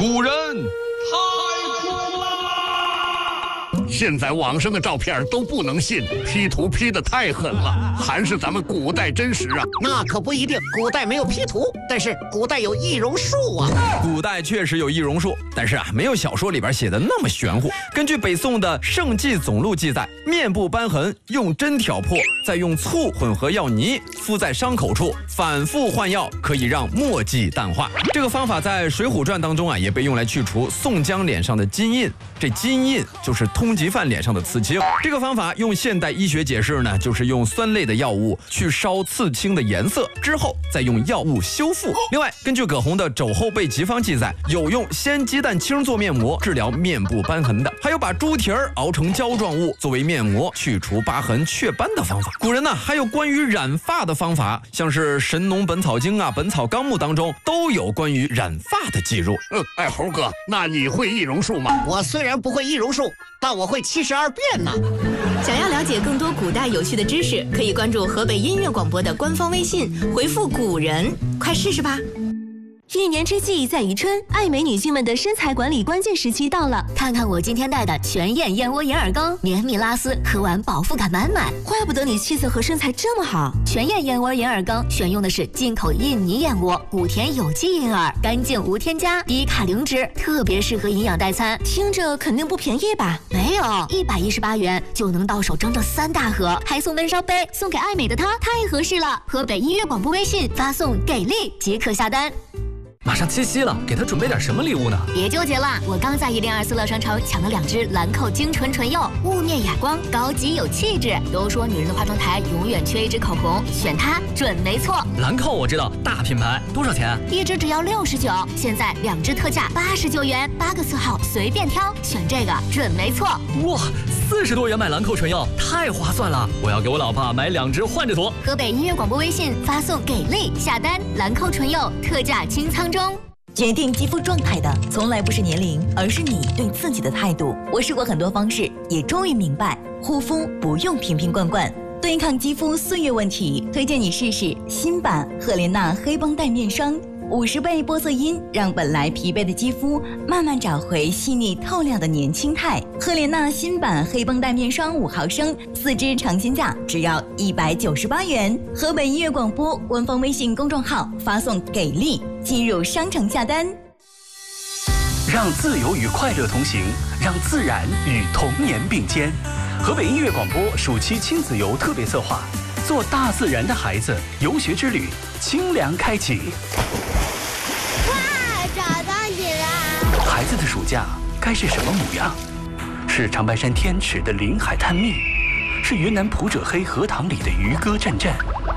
古人太酷了！ 现在网上的照片都不能信，P 图 P 得太狠了，还是咱们古代真实啊？ 那可不一定，古代没有 P 图，但是古代有易容术啊。 古代确实有易容术，但是没有小说里边写的那么玄乎。根据北宋的《圣纪总录》记载，面部瘢痕用针挑破，再用醋混合药泥敷在伤口处，反复换药，可以让墨迹淡化。这个方法在《水浒传》当中也被用来去除宋江脸上的金印。这金印就是通缉犯脸上的刺青。这个方法用现代医学解释呢，就是用酸类的药物去烧刺青的颜色，之后再用药物修复。另外，根据葛洪的《肘后备急方》记载，有用鲜鸡蛋清做面膜治疗面部瘢痕的，还有把猪蹄儿熬成胶状物作为面膜去除疤痕雀斑的方法。古人呢还有关于染发的方法，像是《神农本草经》《本草纲目》当中都有关于染发的记录。 猴哥，那你会易容术吗？ 我虽然不会易容术，但我会72变呢。 想要了解更多古代有趣的知识，可以关注河北音乐广播的官方微信，回复古人，快试试吧。 一年之计在于春，爱美女性们的身材管理关键时期到了。 看看我今天带的全燕燕窝银耳羹，绵密拉丝，喝完饱腹感满满。 怪不得你气色和身材这么好。 全燕燕窝银耳羹选用的是进口印尼燕窝，谷田有机银耳，干净无添加，低卡零脂，特别适合营养代餐。 听着肯定不便宜吧？ 没有，118元就能到手整整3大盒，还送温烧杯，送给爱美的她，太合适了。河北音乐广播微信发送“给力”即可下单。 马上七夕了，给他准备点什么礼物呢？ 别纠结了，我刚在1024乐商城抢了2支兰蔻精纯唇釉，雾面哑光，高级有气质。都说女人的化妆台永远缺一支口红，选它准没错。 兰蔻我知道，大品牌，多少钱 ？1支只要69，现在2支特价89元，8个色号随便挑，选这个准没错。 哇，40多元买兰蔻唇釉，太划算了！我要给我老婆买2支换着涂。 河北音乐广播微信发送“给力”下单，兰蔻唇釉特价清仓中。 决定肌肤状态的从来不是年龄，而是你对自己的态度。我试过很多方式，也终于明白，护肤不用瓶瓶罐罐。对抗肌肤岁月问题，推荐你试试新版赫莲娜黑绷带面霜，50倍玻色因，让本来疲惫的肌肤慢慢找回细腻透亮的年轻态。赫莲娜新版黑绷带面霜5毫升，4支尝鲜价只要198元。河北音乐广播官方微信公众号发送“给力”，进入商城下单。 让自由与快乐同行，让自然与童年并肩。河北音乐广播暑期亲子游特别策划，做大自然的孩子游学之旅，清凉开启。 哇，找到你了！ 孩子的暑假该是什么模样？是长白山天池的临海探秘，是云南普者黑荷塘里的渔歌阵阵，